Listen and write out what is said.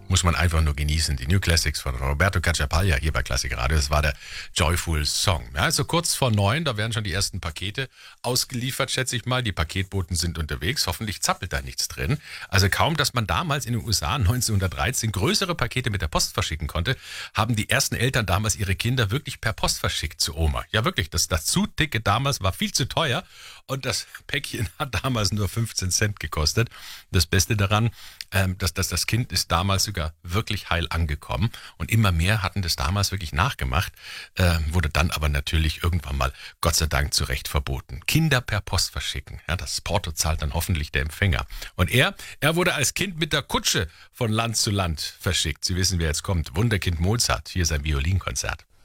muss man einfach nur genießen. Die New Classics von Roberto Cacciapaglia hier bei Klassik Radio. Das war der Joyful Song. Ja, also kurz vor 9, da werden schon die ersten Pakete ausgeliefert, schätze ich mal. Die Paketboten sind unterwegs. Hoffentlich zappelt da nichts drin. Also kaum, dass man damals in den USA 1913 größere Pakete mit der Post verschicken konnte, haben die ersten Eltern damals ihre Kinder wirklich per Post verschickt zu Oma. Ja, wirklich. Das Zugticket damals war viel zu teuer und das Päckchen hat damals nur 15 Cent gekostet. Das Beste daran, dass das Kind ist damals sogar wirklich heil angekommen und immer mehr hatten das damals wirklich nachgemacht, wurde dann aber natürlich irgendwann mal Gott sei Dank zu Recht verboten. Kinder per Post verschicken, ja, das Porto zahlt dann hoffentlich der Empfänger. Und er wurde als Kind mit der Kutsche von Land zu Land verschickt. Sie wissen, wer jetzt kommt. Wunderkind Mozart, hier sein Violinkonzert.